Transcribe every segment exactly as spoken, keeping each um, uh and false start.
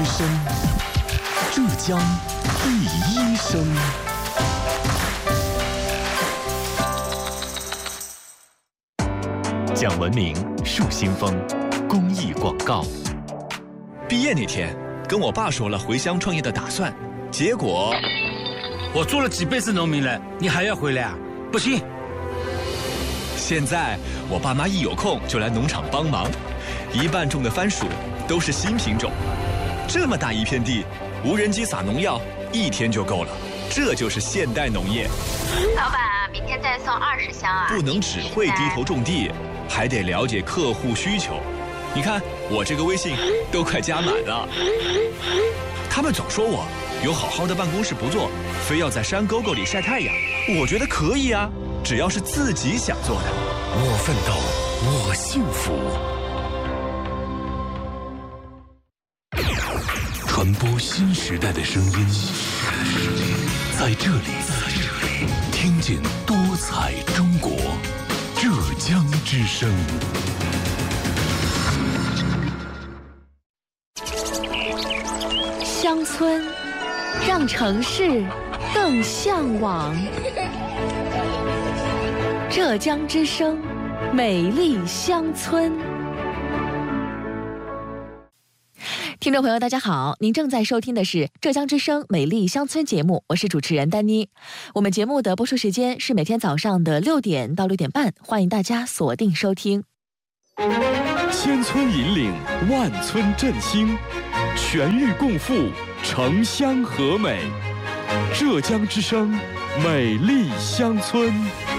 之声，浙江第一声。讲文明，树新风，公益广告。 毕业那天，跟我爸说了回乡创业的打算，结果我做了几辈子农民了，你还要回来啊？不行。 现在我爸妈一有空就来农场帮忙，一半种的番薯都是新品种。这么大一片地，无人机撒农药一天就够了，这就是现代农业。 老板啊，明天再送二十箱啊！ 不能只会低头种地，还得了解客户需求。你看我这个微信都快加满了。他们总说我有好好的办公室不做，非要在山沟沟里晒太阳。我觉得可以啊，只要是自己想做的。 我奋斗，我幸福。传播新时代的声音，在这里，听见多彩中国，浙江之声。 乡村，让城市更向往。浙江之声，美丽乡村。听众朋友，大家好，您正在收听的是浙江之声美丽乡村节目，我是主持人丹妮。我们节目的播出时间是每天早上的六点到六点半，欢迎大家锁定收听。 千村引领，万村振兴，全域共富，城乡和美。浙江之声，美丽乡村。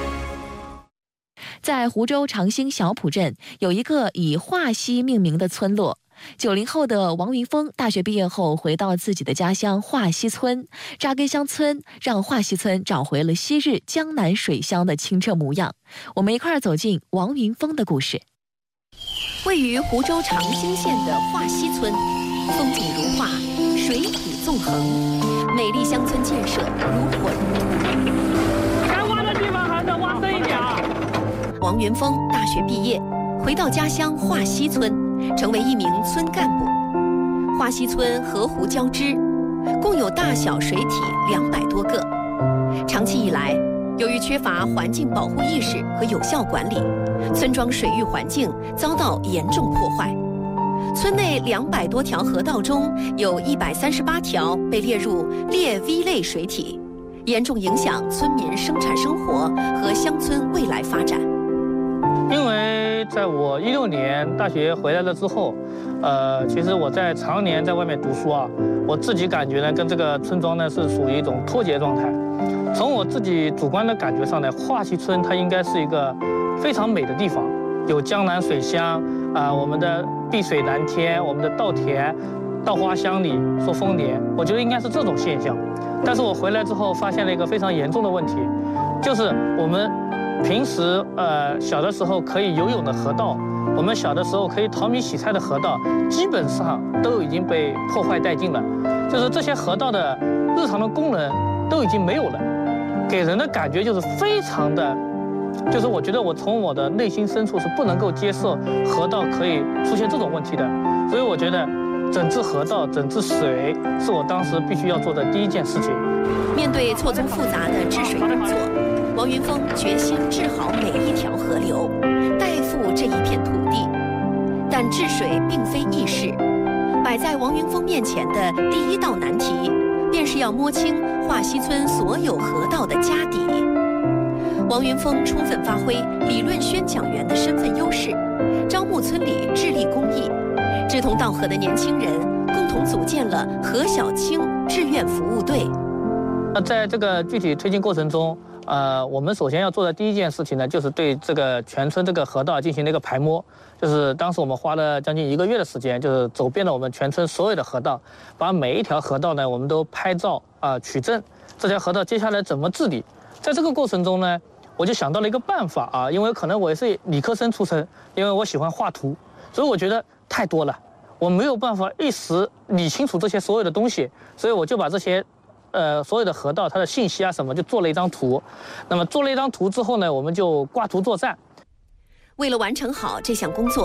在湖州长兴小浦镇有一个以华西命名的村落。九零后的王云峰大学毕业后回到自己的家乡华西村，扎根乡村，让华西村找回了昔日江南水乡的清澈模样。我们一块儿走进王云峰的故事。 位于湖州长兴县的华西村，风景如画，水体纵横，美丽乡村建设如火如荼。 该挖的地方还得挖深一点啊！ 王云峰大学毕业，回到家乡华西村，成为一名村干部。华西村河湖交织，共有大小水体两百多个。长期以来，由于缺乏环境保护意识和有效管理，村庄水域环境遭到严重破坏。村内两百多条河道中，有一百三十八条被列入劣 V 类水体，严重影响村民生产生活和乡村未来发展。 因为在我一六年大学回来了之后，呃，其实我在常年在外面读书啊，我自己感觉呢，跟这个村庄呢是属于一种脱节状态。从我自己主观的感觉上呢，华西村它应该是一个非常美的地方，有江南水乡啊、呃，我们的碧水蓝天，我们的稻田，稻花香里说丰年，我觉得应该是这种现象。但是我回来之后发现了一个非常严重的问题，就是我们平时呃小的时候可以游泳的河道，我们小的时候可以淘米洗菜的河道，基本上都已经被破坏殆尽了。就是这些河道的日常的功能都已经没有了，给人的感觉就是非常的，就是我觉得我从我的内心深处是不能够接受河道可以出现这种问题的。所以我觉得整治河道、整治水是我当时必须要做的第一件事情。 面对错综复杂的治水工作，王云峰决心治好每一条河流，代复这一片土地。但治水并非易事，摆在王云峰面前的第一道难题，便是要摸清华西村所有河道的家底。王云峰充分发挥理论宣讲员的身份优势，招募村里致力公益、志同道合的年轻人，共同组建了何小青志愿服务队。 那在这个具体推进过程中，呃，我们首先要做的第一件事情呢，就是对这个全村这个河道进行了一个排摸。就是当时我们花了将近一个月的时间，就是走遍了我们全村所有的河道，把每一条河道呢，我们都拍照啊、呃、取证，这条河道接下来怎么治理。在这个过程中呢，我就想到了一个办法啊，因为可能我也是理科生出身，因为我喜欢画图，所以我觉得太多了，我没有办法一时理清楚这些所有的东西，所以我就把这些。呃，所有的河道它的信息啊什么，就做了一张图。那么做了一张图之后呢，我们就刮图作战。 为了完成好这项工作，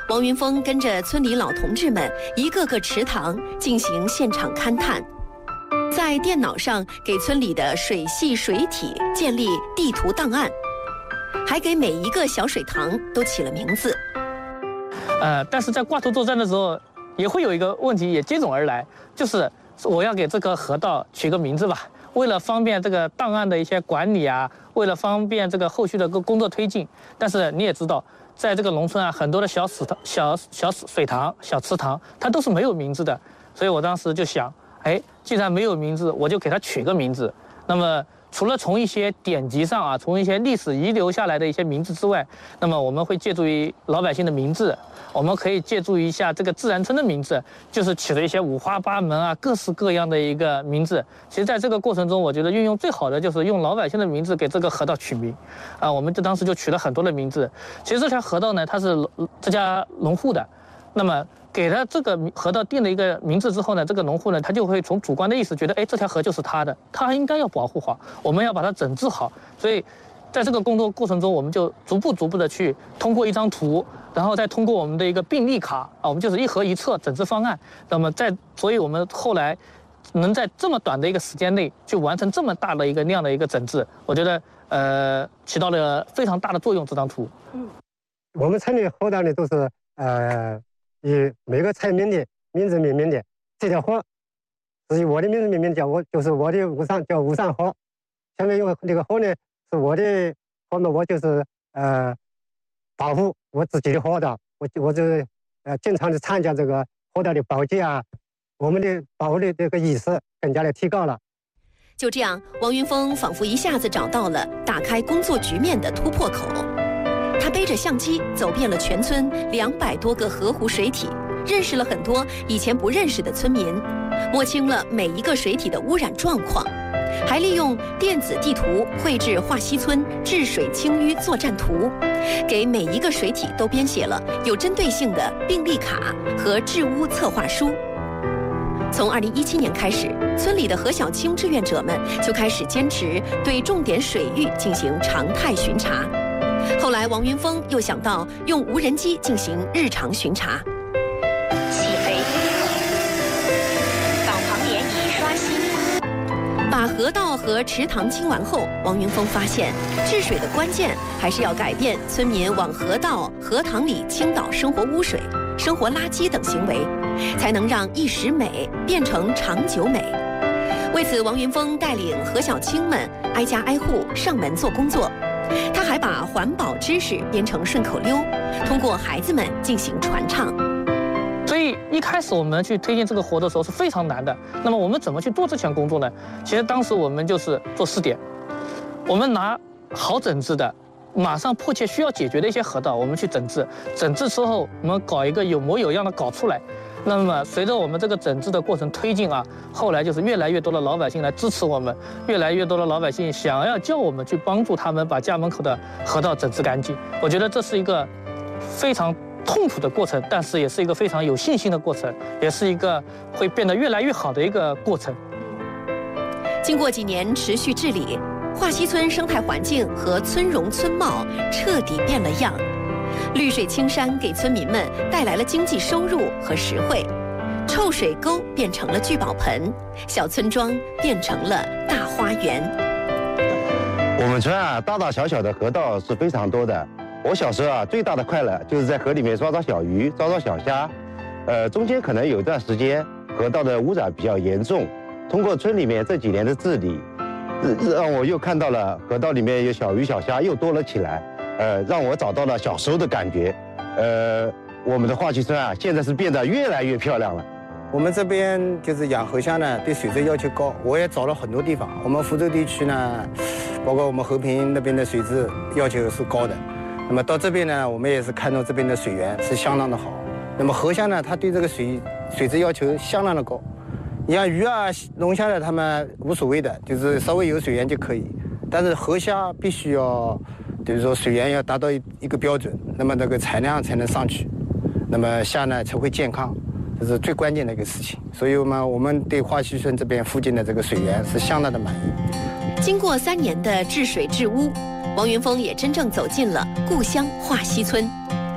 王云峰跟着村里老同志们一个个池塘进行现场勘探，在电脑上给村里的水系水体建立地图档案，还给每一个小水塘都起了名字。 呃，但是在挂图作战的时候，也会有一个问题也接踵而来，就是我要给这个河道取个名字吧。为了方便这个档案的一些管理啊，为了方便这个后续的个工作推进，但是你也知道，在这个农村啊，很多的小池塘、小小水塘、小池塘，它都是没有名字的。所以我当时就想，哎，既然没有名字，我就给它取个名字。那么除了从一些典籍上啊，从一些历史遗留下来的一些名字之外，那么我们会借助于老百姓的名字，我们可以借助一下这个自然村的名字，就是取了一些五花八门啊、各式各样的一个名字。其实在这个过程中，我觉得运用最好的就是用老百姓的名字给这个河道取名，啊，我们就当时就取了很多的名字。其实这条河道呢，它是这家农户的，那么给了这个河道定了一个名字之后呢，这个农户呢，他就会从主观的意识觉得，哎，这条河就是他的，他应该要保护好，我们要把它整治好。所以，在这个工作过程中，我们就逐步逐步的去通过一张图，然后再通过我们的一个病例卡啊，我们就是一核一测整治方案。那么在，所以我们后来能在这么短的一个时间内去完成这么大的一个量的一个整治，我觉得呃起到了非常大的作用。这张图， 嗯，我们村里河道呢都是呃。以每个村民的名字命名的，这条河是以我的名字命名，叫我就是我的吴山叫吴山河。下面因为那个河呢是我的河嘛，我就是呃保护我自己的河道，我我就呃经常的参加这个河道的保洁啊，我们的保护的这个意识更加的提高了。 就这样，王云峰仿佛一下子找到了打开工作局面的突破口。他背着相机走遍了全村两百多个河湖水体，认识了很多以前不认识的村民，摸清了每一个水体的污染状况，还利用电子地图绘制华西村治水清淤作战图，给每一个水体都编写了有针对性的病例卡和治污策划书。从二零一七年开始，村里的何小青志愿者们就开始坚持对重点水域进行常态巡查。后来，王云峰又想到用无人机进行日常巡查。 起飞，港旁涟漪刷新。 把河道和池塘清完后，王云峰发现，治水的关键还是要改变村民往河道、河塘里倾倒生活污水、生活垃圾等行为，才能让一时美变成长久美。为此，王云峰带领何小青们挨家挨户上门做工作。他还把环保知识编成顺口溜，通过孩子们进行传唱。 所以一开始我们去推进这个活动的时候是非常难的。那么我们怎么去做这项工作呢？其实当时我们就是做试点，我们拿好整治的、马上迫切需要解决的一些河道，我们去整治。整治之后，我们搞一个有模有样的搞出来。那么随着我们这个整治的过程推进啊，后来就是越来越多的老百姓来支持我们，越来越多的老百姓想要叫我们去帮助他们把家门口的河道整治干净。我觉得这是一个非常痛苦的过程，但是也是一个非常有信心的过程，也是一个会变得越来越好的一个过程。 经过几年持续治理，华西村生态环境和村容村貌彻底变了样。绿水青山给村民们带来了经济收入和实惠，臭水沟变成了聚宝盆，小村庄变成了大花园。 我们村啊，大大小小的河道是非常多的。我小时候啊，最大的快乐就是在河里面抓抓小鱼，抓抓小虾。呃，中间可能有一段时间河道的污染比较严重，通过村里面这几年的治理，让我又看到了河道里面有小鱼小虾又多了起来。呃，让我找到了小时候的感觉。呃，我们的华西村啊，现在是变得越来越漂亮了。 我们这边就是养河虾呢，对水质要求高，我也找了很多地方。我们福州地区呢，包括我们和平那边的水质要求是高的。那么到这边呢，我们也是看到这边的水源是相当的好。那么河虾呢，它对这个水水质要求相当的高。你像鱼啊、龙虾呢，它们无所谓的，就是稍微有水源就可以。但是河虾必须要。比如说水源要达到一一个标准，那么这个产量才能上去，那么虾呢才会健康，这是最关键的一个事情。所以我们我们对华西村这边附近的这个水源是相当的满意。 经过三年的治水治污，王云峰也真正走进了故乡华西村。他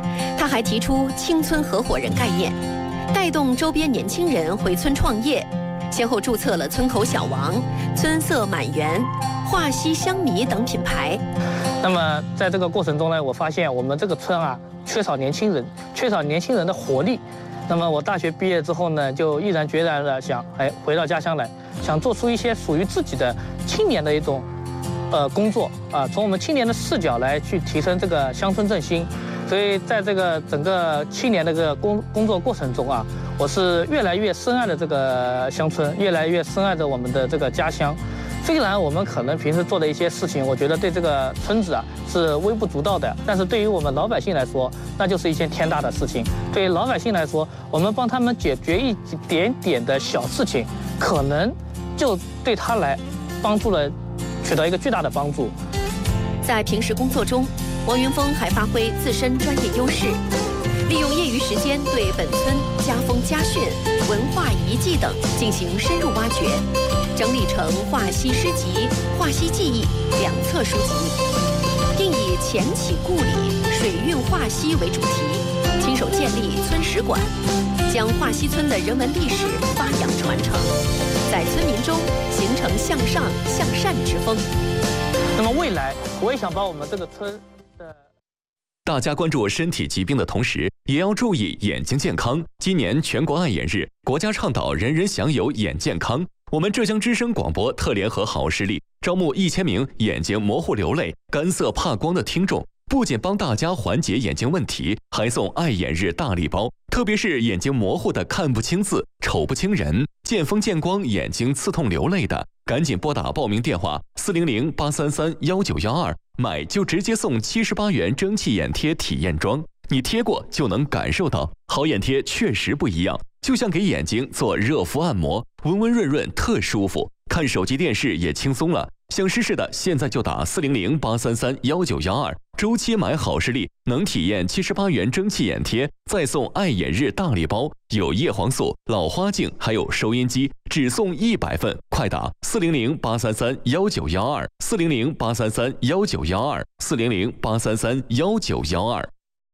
他还提出青村合伙人概念，带动周边年轻人回村创业，先后注册了村口小王、村色满园、华西香米等品牌。 那么在这个过程中呢，我发现我们这个村啊缺少年轻人，缺少年轻人的活力。那么我大学毕业之后呢，就毅然决然的想，哎，回到家乡来，想做出一些属于自己的青年的一种，呃，工作啊，从我们青年的视角来去提升这个乡村振兴。所以在这个整个七年的这个工工作过程中啊，我是越来越深爱着这个乡村，越来越深爱着我们的这个家乡。虽然我们可能平时做的一些事情，我觉得对这个村子啊是微不足道的，但是对于我们老百姓来说，那就是一件天大的事情。对于老百姓来说，我们帮他们解决一点点的小事情，可能就对他来帮助了，取得一个巨大的帮助。 在平时工作中，王云峰还发挥自身专业优势，利用业余时间对本村家风家训、文化遗迹等进行深入挖掘，整理成《华西诗集》《华西记忆》两册书籍，并以前起故里、水韵华西为主题，亲手建立村史馆，将华西村的人文历史发扬传承，在村民中形成向上向善之风。 那么未来，我也想把我们这个村的。 大家关注身体疾病的同时，也要注意眼睛健康。今年全国爱眼日，国家倡导人人享有眼健康。我们浙江之声广播特联合好视力招募一千名眼睛模糊流泪、干涩怕光的听众，不仅帮大家缓解眼睛问题，还送爱眼日大礼包。特别是眼睛模糊的、看不清字、瞅不清人、见风见光眼睛刺痛流泪的，赶紧拨打报名电话四零零八三三幺九幺二，买就直接送七十八元蒸汽眼贴体验装。你贴过就能感受到，好眼贴确实不一样，就像给眼睛做热敷按摩，温温润润特舒服，看手机电视也轻松了。想试试的现在就打四零零八三三幺九幺二，周期买好视力能体验七十八元蒸汽眼贴，再送爱眼日大礼包，有叶黄素、老花镜，还有收音机，只送一百份，快打四零零八三三幺九幺二，四零零八三三幺九幺二，四零零八三三幺九幺二。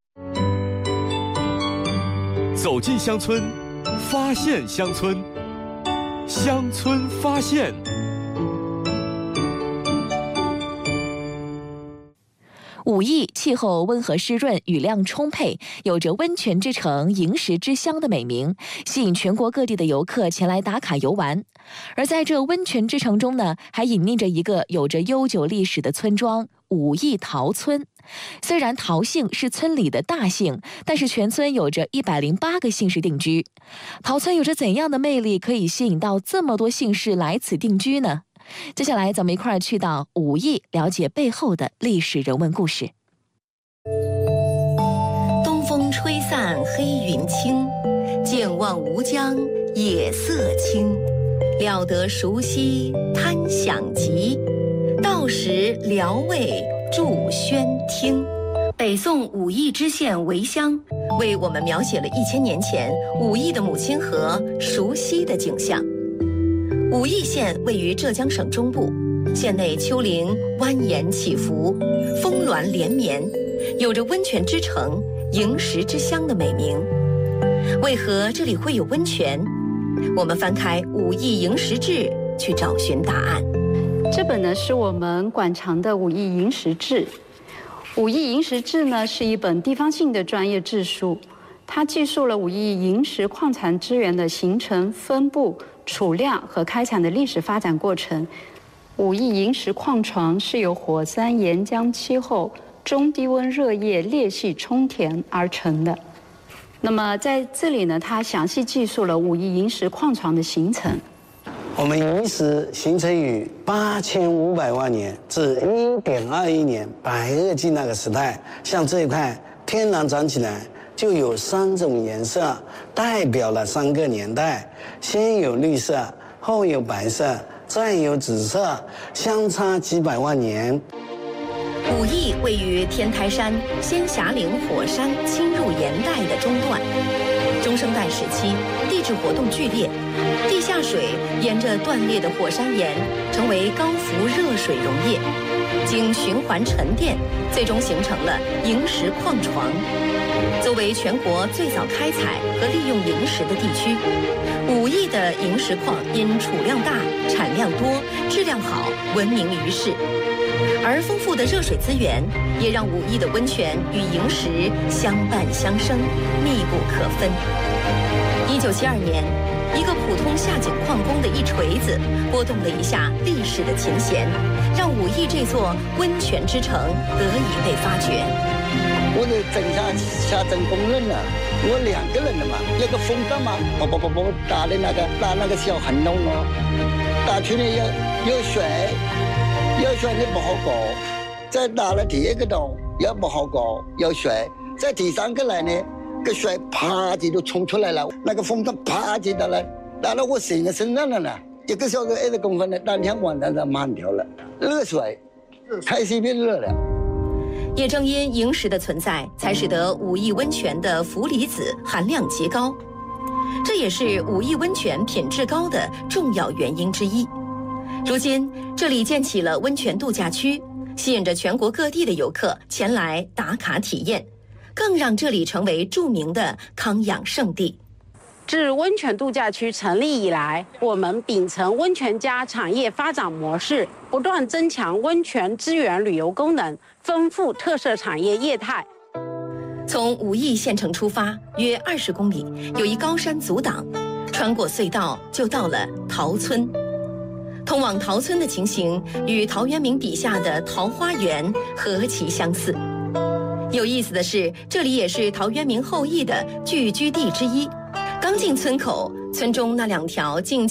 走进乡村，发现乡村，乡村发现。 武义气候温和湿润，雨量充沛，有着温泉之城、萤石之乡的美名，吸引全国各地的游客前来打卡游玩。而在这温泉之城中呢，还隐匿着一个有着悠久历史的村庄——武义陶村。虽然陶姓是村里的大姓，但是全村有着一百零八个姓氏定居。陶村有着怎样的魅力，可以吸引到这么多姓氏来此定居呢？接下来咱们一块儿去到武义，了解背后的历史人文故事。 东风吹散黑云轻，渐望吴江野色清。料得熟悉贪享极，到时聊味驻轩厅。北宋武义知县韦乡为我们描写了一千年前武义的母亲河熟悉的景象。武义县位于浙江省中部，县内丘陵蜿蜒起伏，峰峦连绵，有着温泉之城、萤石之乡的美名。为何这里会有温泉？我们翻开《武义萤石志》去找寻答案。 这本呢是我们馆藏的《武义萤石志》。《武义萤石志》呢是一本地方性的专业志书，它记述了武义萤石矿产资源的形成、分布、储量和开采的历史发展过程。武义萤石矿床是由火山岩浆气候、中低温热液裂隙冲填而成的。那么在这里呢，它详细记述了武义萤石矿床的形成。 我们萤石形成于八千五百万年至一点二亿年白垩纪那个时代，像这一块天然长起来就有三种颜色，代表了三个年代：先有绿色，后有白色，再有紫色，相差几百万年。 武义位于天台山仙霞岭火山侵入岩带的中段，中生代时期地质活动剧烈，地下水沿着断裂的火山岩成为高伏热水溶液，经循环沉淀，最终形成了萤石矿床。 作为全国最早开采和利用萤石的地区，武义的萤石矿因储量大、产量多、质量好闻名于世。而丰富的热水资源也让武义的温泉与萤石相伴相生，密不可分。一九七二年，一个普通下井矿工的一锤子，拨动了一下历史的琴弦，让武义这座温泉之城得以被发掘。 我的井下下井工人啊，我两个人的嘛，一个风灯嘛，不不不不打的那个打那个小很浓哦，打出来有有水，有水你不好搞，再打了第一个洞也不好搞，有水，再第三个来呢，个水啪就冲出来了，那个风灯啪就打了，打到我身个身上了呢，一个小时二十公分的，当天晚上就满掉了，热水，开始变热了。 也正因萤石的存在，才使得武义温泉的氟离子含量极高，这也是武义温泉品质高的重要原因之一。如今，这里建起了温泉度假区，吸引着全国各地的游客前来打卡体验，更让这里成为著名的康养圣地。 自温泉度假区成立以来，我们秉承温泉加产业发展模式，不断增强温泉资源旅游功能，丰富特色产业业态。 从武义县城出发，约二十公里，有一高山阻挡，穿过隧道就到了陶村。通往陶村的情形与陶渊明笔下的桃花源何其相似。有意思的是，这里也是陶渊明后裔的聚居地之一。刚进村口，村中那两条静